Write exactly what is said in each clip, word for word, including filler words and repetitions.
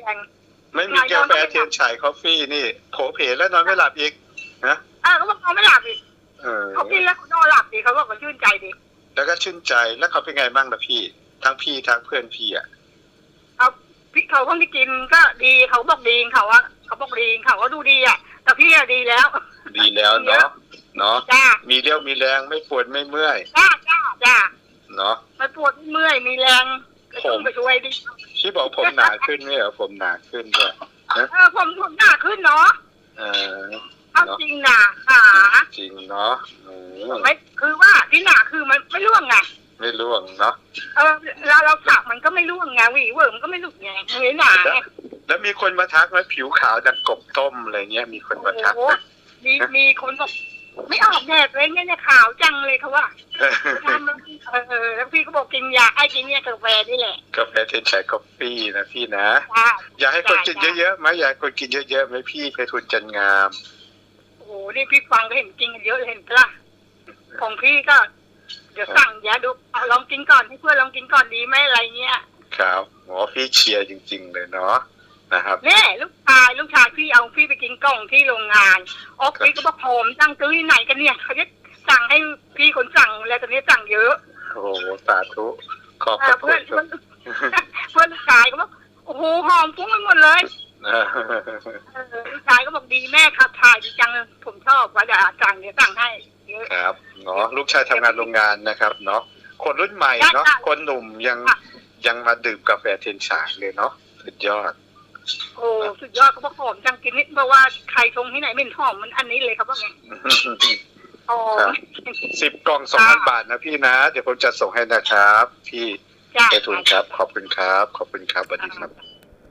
งไม่มีกาแฟเทียนฉายคอฟฟี่นี่โผเพแล้วนอนไม่หลับอีกนะอ่าเขาบอกเขาไม่หลับอีกเออเขากินแล้วเขานอนหลับดีเขาบอกเขาชื่นใจดีแล้วก็ชื่นใจแล้วเขาเป็นไงบ้างล่ะพี่ทั้งพี่ทั้งเพื่อนพี่อ่ะเอาพี่เขาคนที่กินก็ดีเขาบอกดีเขาว่าเขาบอกดีเขาก็ดูดีอ่ะแต่พี่อะดีแล้วดีแล้วเนาะเนาะมีเรี่ยวมีแรงไม่ปวดไม่เมื่อยจ้าจ้าจ้าเนาะไม่ปวดเมื่อยมีแรงผมไปช่วยดิพี่บอกผมหนาขึ้นไหมเหรอผมหนาขึ้นด้วยเออผมผมหนาขึ้นเนาะเออเอาจริงนะค่ะจริงเนาะไม่คือว่าที่หนาคือมันไม่ร่วงไงไม่ร่วงเนาะเออเราเราสักมันก็ไม่ร่วงไงวีเวิร์มันก็ไม่หลุดไงไม่หนาแล้วมีคนมาทักว่าผิวขาวดังกบต้มอะไรเงี้ยมีคนมาทักมีมีคนบอกไม่ออกแดดเลยเนี่ยขาวจังเลยเขาว่าทำแล้วเออแล้วพี่ก็บอกกินยาไอ้กินเนี่ยกาแฟนี่แหละกาแฟเทนฉายคอฟฟี่นะพี่นะอยากให้คนกินเยอะๆไหมอยากคนกินเยอะๆไหมพี่ไปทุนจันงามโอ้โหนี่พี่ฟังก็เห็นจริงเยอะเห็นปะของพี่ก็เดี๋ยวสั่งยาดูเอาลองกินก่อนให้เพื่อนลองกินก่อนดีไหมอะไรเงี้ยครับหมอพี่เชียร์จริงๆเลยเนาะนะครับเนี่ยลูกชายลูกชายพี่เอาพี่ไปกินกล่องที่โรงงานออกพี่ก็บอกผมสั่งซื้อที่ไหนกันเนี่ยเขาจะสั่งให้พี่คนสั่งแล้วตอนนี้สั่งเยอะโอ้โหสาธุขอบคุณเพื่อนเพื่อนเพื่อนลูกชายก็บอกโอ้โหหอมฟุ้งไปหมดเลยลูกชายก็บอกดีแม่ขับถ่ายดีจังผมชอบว่าจะสั่งเดี๋ยวสั่งให้เยอะครับเนาะลูกชายทำงานโรงงานนะครับเนาะคนรุ่นใหม่เนาะคนหนุ่มยังยังมาดื่มกาแฟเทียนฉายเลยเนาะสุดยอดโอ้สุดยอดเขาบอกหอมจังกินนิดเพราะว่าใครชงที่ไหนไม่หอมมันอันนี้เลยครับว่าไงอ๋อสิบกล่องสองพันบาทนะพี่นะเดี๋ยวผมจะส่งให้นะครับพี่เอทุนครับขอบคุณครับขอบคุณครับสวัสดีครับ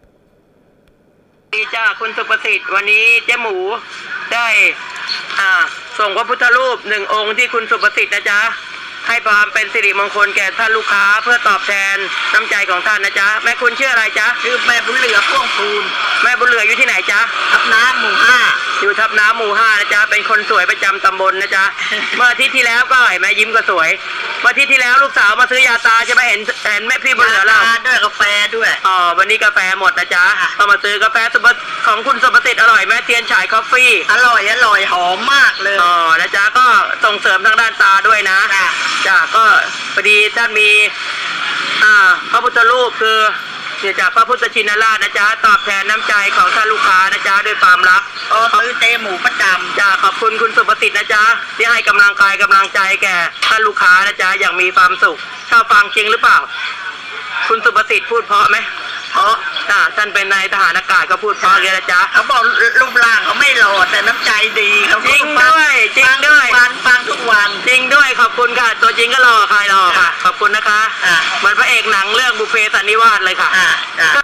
ดีจ้าคุณสุประสิทธิ์วันนี้เจ๊หมูได้อ่าส่งพระพุทธรูปหนึ่งองค์ที่คุณสุประสิทธิ์นะจ๊ะให้ความเป็นสิริมงคลแก่ท่านลูกค้าเพื่อตอบแทนน้ำใจของท่านนะจ๊ะแม่คุณชื่ออะไรจ๊ะชื่อแม่บุญเหลือพ่วงพูนแม่บุญเหลืออยู่ที่ไหนจ๊ะทับน้ำหมู่ห้าอยู่ทับน้ำหมู่ห้านะจ๊ะเป็นคนสวยประจำตำบลนะจ๊ะเมื่ออาทิตย์ที่แล้วก็แม่ยิ้มก็สวยเมื่ออาทิตย์ที่แล้วลูกสาวมาซื้อยาตาใช่ไหมเห็นเห็นแม่พี่บุญเหลือเราด้วยกาแฟด้วยอ๋อวันนี้กาแฟหมดนะจ๊ะก็มาซื้อกาแฟของคุณสุประสิทธิ์อร่อยแม่เทียนฉายคอฟฟี่อร่อยอร่อยหอมมากเลยอ๋อนะจ๊ะก็ส่งเสริมทางด้านตาด้วยนะจ้ะก็พอดีท่านมีอ่าพระพุทธรูปคือเสียจากพระพุทธชินราชนะจ๊ะตอบแทนน้ำใจของท่านลูกค้านะจ๊ะด้วยความรักโอ้ซื้อเตหมูประจำจ้ะขอบคุณคุณสุประสิทธิ์นะจ๊ะที่ให้กำลังกายกำลังใจแก่ท่านลูกค้านะจ๊ะอย่างมีความสุขชอบฟังจริงหรือเปล่าคุณสุประสิทธิ์พูดเพราะไหมเพราะท่านเป็นนายทหารอากาศก็พูดเพราะเลยนะจ๊ะเขาบอกรูปร่างเขาไม่หล่อแต่น้ำใจดีเขาจริงด้วยจริงด้วยฟังฟังทุกวันจริงด้วยขอบคุณค่ะตัวจริงก็หล่อใครหล่อค่ะขอบคุณนะคะเหมือนพระเอกหนังเรื่องบุพเพสันนิวาสเลยค่ะ